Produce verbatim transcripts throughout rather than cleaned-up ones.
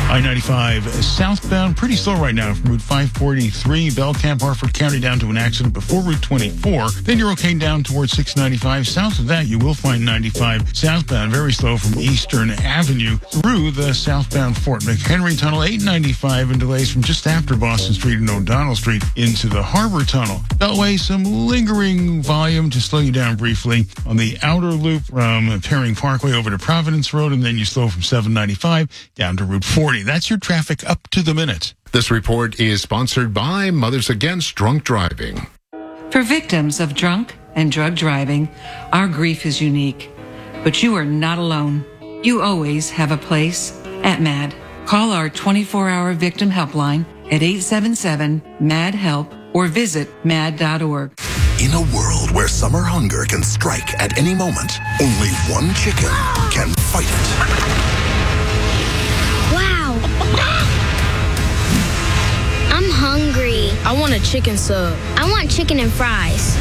I ninety-five southbound, pretty slow right now from Route five forty-three, Belcamp, Harford County, down to an accident before Route twenty-four. Then you're okay down towards six ninety-five. South of that, you will find ninety-five southbound, very slow from Eastern Avenue through the southbound Fort McHenry Tunnel. eight ninety-five and delays from just after Boston Street and O'Donnell Street into the Harbor Tunnel. Beltway, some lingering volume to slow you down briefly on the outer loop from Perring Parkway over to Providence Road, and then you slow from seven ninety-five down to Route forty. That's your traffic up to the minute. This report is sponsored by Mothers Against Drunk Driving. For victims of drunk and drug driving, our grief is unique. But you are not alone. You always have a place at MAD. Call our twenty-four hour victim helpline at eight seven seven, M A D, HELP or visit mad dot org. In a world where summer hunger can strike at any moment, only one chicken can fight it. Wow. I'm hungry. I want a chicken sub. I want chicken and fries.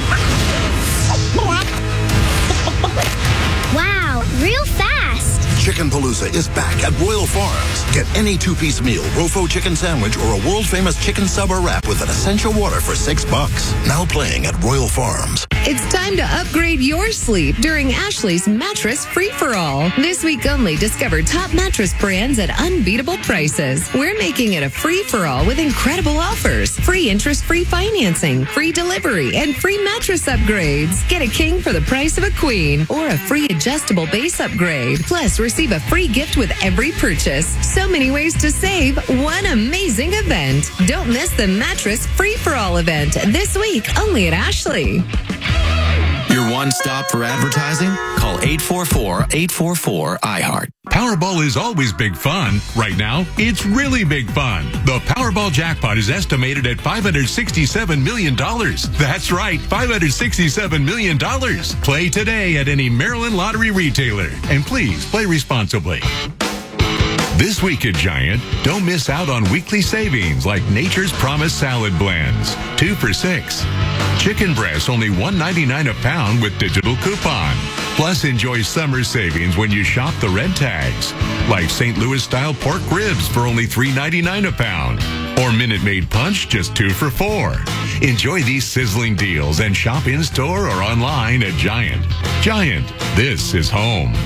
Wow, real fast. Chicken Palooza is back at Royal Farms. Get any two-piece meal, Rofo chicken sandwich, or a world-famous chicken sub or wrap with an essential water for six bucks. Now playing at Royal Farms. It's time to upgrade your sleep during Ashley's Mattress Free-for-All. This week only, discover top mattress brands at unbeatable prices. We're making it a free-for-all with incredible offers. Free interest-free financing, free delivery, and free mattress upgrades. Get a king for the price of a queen or a free adjustable base upgrade. Plus, receive a free gift with every purchase. So many ways to save. One amazing event. Don't miss the Mattress Free-for-All event this week only at Ashley. Your one stop for advertising? Call eight four four, eight four four, I heart. Powerball is always big fun. Right now, it's really big fun. The Powerball jackpot is estimated at five hundred sixty-seven million dollars. That's right, five hundred sixty-seven million dollars. Play today at any Maryland Lottery retailer. And please, play responsibly. This week at Giant, don't miss out on weekly savings like Nature's Promise salad blends, two for six. Chicken breasts only one ninety-nine a pound with digital coupon. Plus, enjoy summer savings when you shop the red tags, like Saint Louis style pork ribs for only three ninety-nine a pound, or Minute Maid Punch just two for four. Enjoy these sizzling deals and shop in store or online at Giant. Giant, this is home.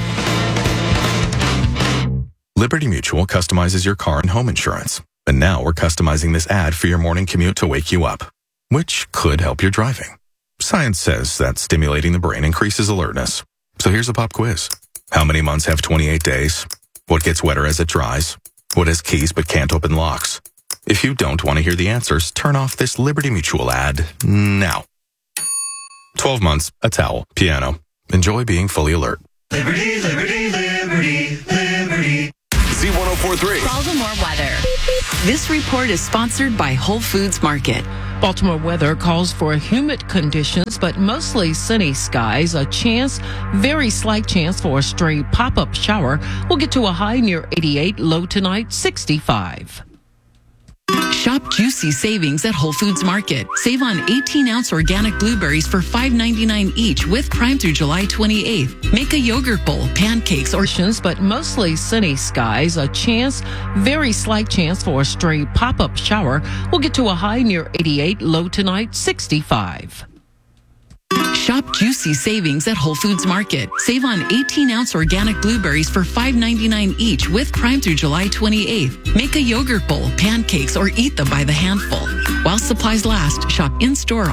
Liberty Mutual customizes your car and home insurance. And now we're customizing this ad for your morning commute to wake you up, which could help your driving. Science says that stimulating the brain increases alertness. So here's a pop quiz. How many months have twenty-eight days? What gets wetter as it dries? What has keys but can't open locks? If you don't want to hear the answers, turn off this Liberty Mutual ad now. twelve months, a towel, piano. Enjoy being fully alert. Liberty, liberty, liberty, liberty. Z one oh four three. Baltimore weather. This report is sponsored by Whole Foods Market. Baltimore weather calls for humid conditions, but mostly sunny skies. A chance, very slight chance for a stray pop-up shower. We'll get to a high near eighty-eight, low tonight, sixty-five. Shop juicy savings at Whole Foods Market. Save on eighteen ounce organic blueberries for five ninety-nine each with Prime through July twenty-eighth. Make a yogurt bowl, pancakes, or but mostly sunny skies. A chance, very slight chance for a stray pop-up shower. We'll get to a high near eighty-eight, low tonight, sixty-five. Shop juicy savings at Whole Foods Market. Save on eighteen ounce organic blueberries for five ninety-nine each with Prime through July twenty-eighth. Make a yogurt bowl, pancakes, or eat them by the handful. While supplies last, shop in-store